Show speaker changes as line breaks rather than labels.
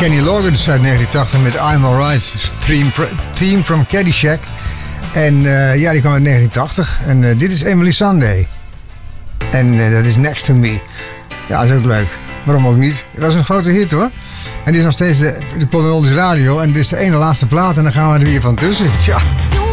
Kenny Loggins uit 1980 met I'm Alright. Theme from Caddyshack. En ja, die kwam uit 1980. En dit is Emily Sunday. En dat is Next to Me. Ja, dat is ook leuk. Waarom ook niet? Het was een grote hit hoor. En dit is nog steeds de Polderoldies Radio. En dit is de ene laatste plaat. En dan gaan we er weer van tussen. Ja.